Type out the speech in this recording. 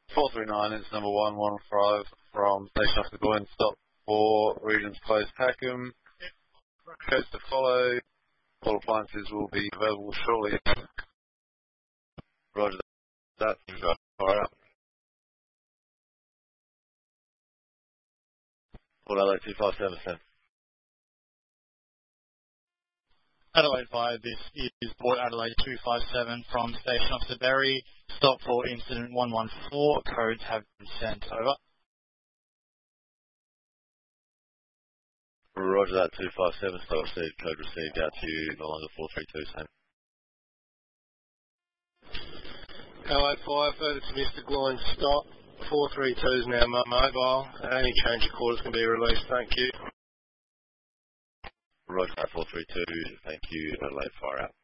439 is number 115 from Station Officer Glenn, stop for Regents Close Packham. Codes to follow. All appliances will be available shortly. Roger that. Fire up. Port Adelaide 257, sir. Adelaide Fire, this is Port Adelaide 257 from Station Officer Berry. Stop for incident 114. Codes have been sent. Over. Roger that, 257. Stop received. Code received out to you. No longer 432, sir. Adelaide Fire, further to Mr. Glynn, stop. 432 is now mobile. Any change of quarters can be released. Thank you. Roger that, 432. Thank you. Adelaide Fire out.